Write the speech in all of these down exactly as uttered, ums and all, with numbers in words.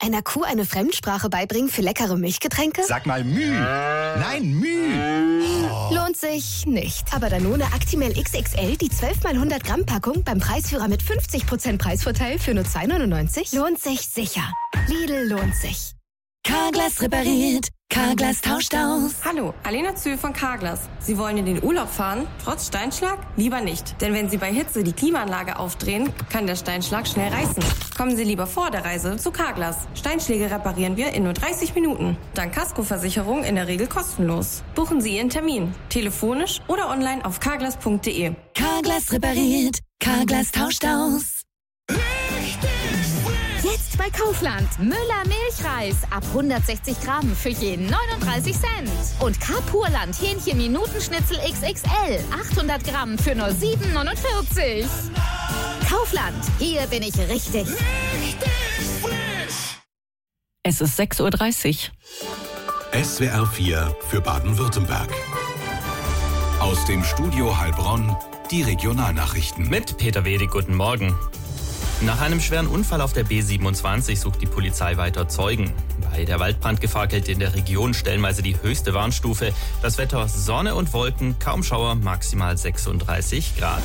einer Kuh eine Fremdsprache beibringen für leckere Milchgetränke? Sag mal Müh. Nein, Müh. Oh. Lohnt sich nicht. Aber Danone Actimel X X L, die zwölf mal hundert Gramm Packung beim Preisführer mit fünfzig Prozent Preisvorteil für nur zwei neunundneunzig, lohnt sich sicher. Lidl lohnt sich. Carglass repariert. Carglass tauscht aus. Hallo, Alena Zühl von Carglass. Sie wollen in den Urlaub fahren, trotz Steinschlag? Lieber nicht. Denn wenn Sie bei Hitze die Klimaanlage aufdrehen, kann der Steinschlag schnell reißen. Kommen Sie lieber vor der Reise zu Carglass. Steinschläge reparieren wir in nur dreißig Minuten. Dank Kaskoversicherung in der Regel kostenlos. Buchen Sie Ihren Termin. Telefonisch oder online auf carglass punkt de. Carglass repariert. Carglass tauscht aus. Jetzt bei Kaufland. Müller Milchreis ab hundertsechzig Gramm für je neununddreißig Cent. Und Carpurland Hähnchen-Minutenschnitzel X X L achthundert Gramm für nur sieben neunundvierzig. Kaufland, hier bin ich richtig. Es ist sechs Uhr dreißig. S W R vier für Baden-Württemberg. Aus dem Studio Heilbronn die Regionalnachrichten. Mit Peter Wedig, guten Morgen. Nach einem schweren Unfall auf der B siebenundzwanzig sucht die Polizei weiter Zeugen. Bei der Waldbrandgefahr gilt in der Region stellenweise die höchste Warnstufe. Das Wetter Sonne und Wolken, kaum Schauer, maximal sechsunddreißig Grad.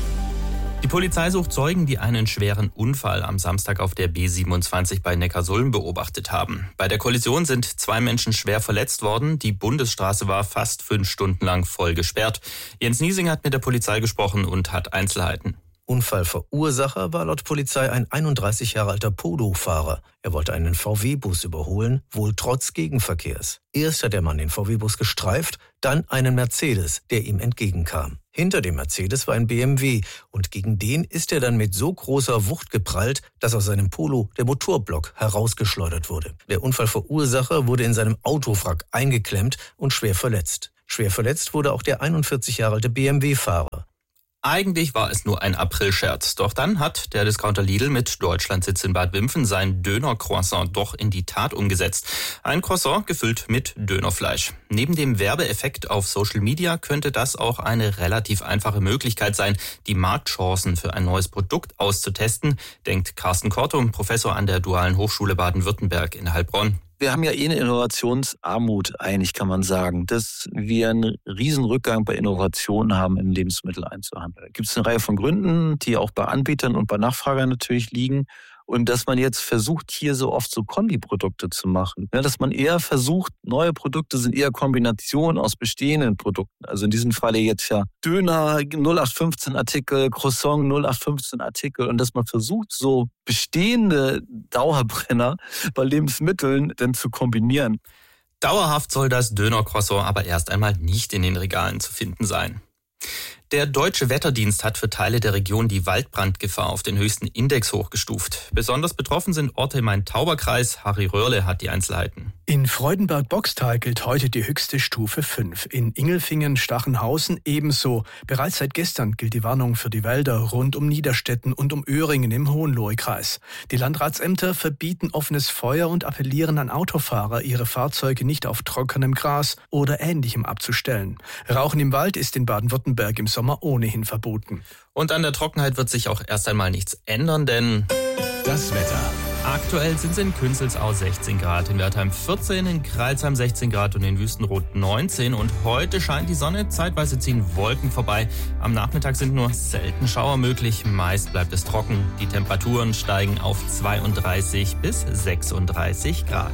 Die Polizei sucht Zeugen, die einen schweren Unfall am Samstag auf der B siebenundzwanzig bei Neckarsulm beobachtet haben. Bei der Kollision sind zwei Menschen schwer verletzt worden. Die Bundesstraße war fast fünf Stunden lang voll gesperrt. Jens Niesinger hat mit der Polizei gesprochen und hat Einzelheiten. Unfallverursacher war laut Polizei ein einunddreißig Jahre alter Polo-Fahrer. Er wollte einen V W-Bus überholen, wohl trotz Gegenverkehrs. Erst hat der Mann den V W-Bus gestreift, dann einen Mercedes, der ihm entgegenkam. Hinter dem Mercedes war ein B M W und gegen den ist er dann mit so großer Wucht geprallt, dass aus seinem Polo der Motorblock herausgeschleudert wurde. Der Unfallverursacher wurde in seinem Autowrack eingeklemmt und schwer verletzt. Schwer verletzt wurde auch der einundvierzig Jahre alte B M W-Fahrer. Eigentlich war es nur ein Aprilscherz. Doch dann hat der Discounter Lidl mit Deutschlandsitz in Bad Wimpfen sein Döner-Croissant doch in die Tat umgesetzt. Ein Croissant gefüllt mit Dönerfleisch. Neben dem Werbeeffekt auf Social Media könnte das auch eine relativ einfache Möglichkeit sein, die Marktchancen für ein neues Produkt auszutesten, denkt Carsten Kortum, Professor an der Dualen Hochschule Baden-Württemberg in Heilbronn. Wir haben ja eh eine Innovationsarmut, eigentlich kann man sagen, dass wir einen riesen Rückgang bei Innovationen haben, im Lebensmitteleinzelhandel. Da gibt es eine Reihe von Gründen, die auch bei Anbietern und bei Nachfragern natürlich liegen. Und dass man jetzt versucht, hier so oft so Kombiprodukte zu machen. Ja, dass man eher versucht, neue Produkte sind eher Kombinationen aus bestehenden Produkten. Also in diesem Falle jetzt ja Döner, null acht fünfzehn Artikel, Croissant, null acht fünfzehn Artikel. Und dass man versucht, so bestehende Dauerbrenner bei Lebensmitteln dann zu kombinieren. Dauerhaft soll das Döner-Croissant aber erst einmal nicht in den Regalen zu finden sein. Der Deutsche Wetterdienst hat für Teile der Region die Waldbrandgefahr auf den höchsten Index hochgestuft. Besonders betroffen sind Orte im Main-Tauber-Kreis. Harry Röhrle hat die Einzelheiten. In Freudenberg-Boxtal gilt heute die höchste Stufe fünf. In Ingelfingen, Stachenhausen ebenso. Bereits seit gestern gilt die Warnung für die Wälder rund um Niederstetten und um Öhringen im Hohenlohe-Kreis. Die Landratsämter verbieten offenes Feuer und appellieren an Autofahrer, ihre Fahrzeuge nicht auf trockenem Gras oder Ähnlichem abzustellen. Rauchen im Wald ist in Baden-Württemberg im Sommer ohnehin verboten. Und an der Trockenheit wird sich auch erst einmal nichts ändern, denn das Wetter. Aktuell sind es in Künzelsau sechzehn Grad, in Wertheim vierzehn, in Crailsheim sechzehn Grad und in Wüstenrot neunzehn. Und heute scheint die Sonne, zeitweise ziehen Wolken vorbei. Am Nachmittag sind nur selten Schauer möglich, meist bleibt es trocken. Die Temperaturen steigen auf zweiunddreißig bis sechsunddreißig Grad.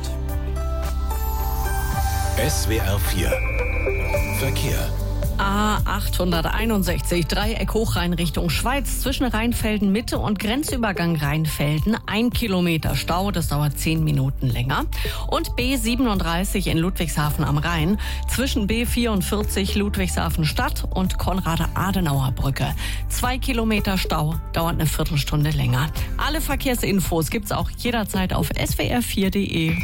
S W R vier Verkehr. A achthunderteinundsechzig, Dreieck Hochrhein Richtung Schweiz, zwischen Rheinfelden Mitte und Grenzübergang Rheinfelden. Ein Kilometer Stau, das dauert zehn Minuten länger. Und B siebenunddreißig in Ludwigshafen am Rhein, zwischen B vierundvierzig Ludwigshafen Stadt und Konrad-Adenauer-Brücke. Zwei Kilometer Stau, dauert eine Viertelstunde länger. Alle Verkehrsinfos gibt's auch jederzeit auf s w r vier punkt de.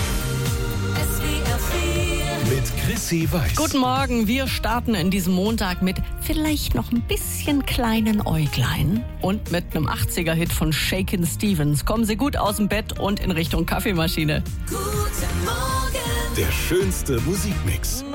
Mit Chrissy Weiß. Guten Morgen, wir starten in diesem Montag mit vielleicht noch ein bisschen kleinen Äuglein und mit einem achtziger-Hit von Shakin' Stevens. Kommen Sie gut aus dem Bett und in Richtung Kaffeemaschine. Guten Morgen. Der schönste Musikmix.